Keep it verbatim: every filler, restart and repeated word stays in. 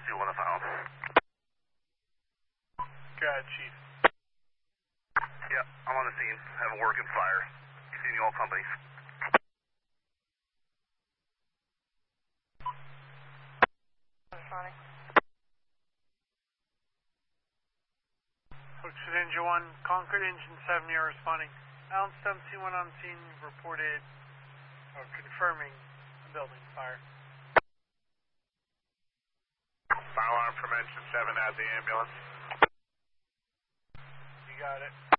two on the phone. Go ahead, Chief. Yep, I'm on the scene. Have a working fire. Continue all companies. Responding. Oxford Engine one, Concord Engine seven, you're responding. Allen seventeen one on scene reported or confirming a building fire. Fire alarm from Engine seven at the ambulance. You got it.